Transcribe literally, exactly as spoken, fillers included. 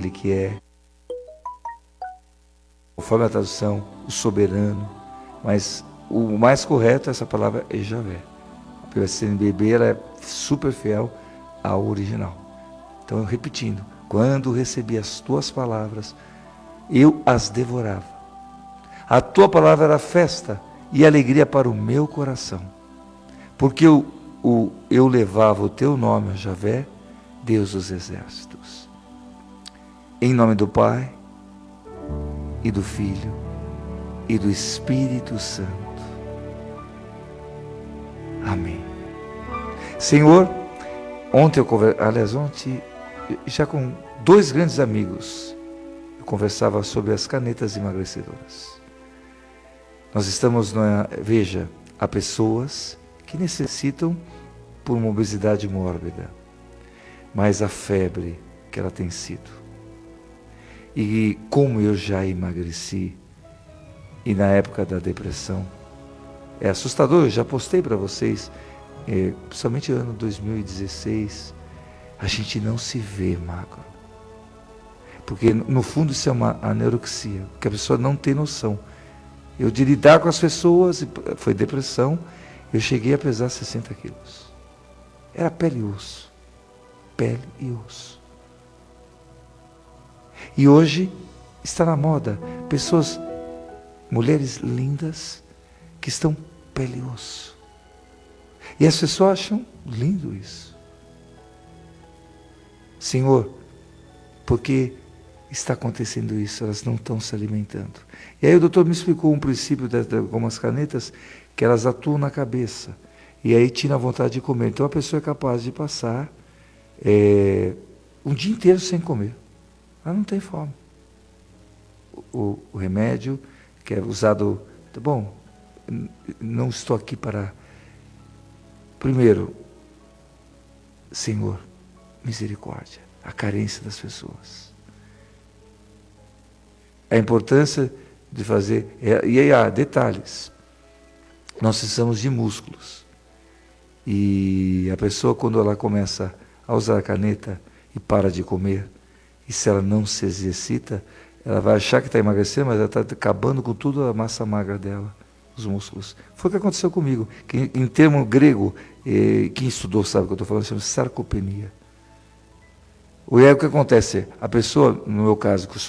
aquele que é, conforme a tradução, o soberano, mas o mais correto, essa palavra é Javé. A C N B B ela é super fiel ao original. Então, repetindo, quando recebi as tuas palavras, eu as devorava. A tua palavra era festa e alegria para o meu coração, porque eu, o, eu levava o teu nome, Javé, Deus dos exércitos. Em nome do Pai, e do Filho, e do Espírito Santo. Amém. Senhor, ontem eu conversava, aliás, ontem, já com dois grandes amigos, eu conversava sobre as canetas emagrecedoras. Nós estamos, na, veja, há pessoas que necessitam por uma obesidade mórbida, mas a febre que ela tem sido. E como eu já emagreci, e na época da depressão, é assustador, eu já postei para vocês, é, principalmente no ano dois mil e dezesseis, a gente não se vê magro. Porque no fundo isso é uma anorexia, que a pessoa não tem noção. Eu de lidar com as pessoas, foi depressão, eu cheguei a pesar sessenta quilos. Era pele e osso. Pele e osso. E hoje está na moda pessoas, mulheres lindas, que estão pele e osso. E as pessoas acham lindo isso. Senhor, por que está acontecendo isso? Elas não estão se alimentando. E aí o doutor me explicou um princípio de, de algumas canetas, que elas atuam na cabeça. E aí tira a vontade de comer. Então a pessoa é capaz de passar é, um dia inteiro sem comer. Ela não tem fome. O, o remédio que é usado... Tá bom, não estou aqui para... Primeiro, Senhor, misericórdia, a carência das pessoas. A importância de fazer... E aí há detalhes. Nós precisamos de músculos. E a pessoa, quando ela começa a usar a caneta e para de comer, e se ela não se exercita, ela vai achar que está emagrecendo, mas ela está acabando com tudo a massa magra dela, os músculos. Foi o que aconteceu comigo. Que, em termo grego, eh, quem estudou sabe o que eu estou falando, chama sarcopenia. E aí o que acontece? A pessoa, no meu caso, que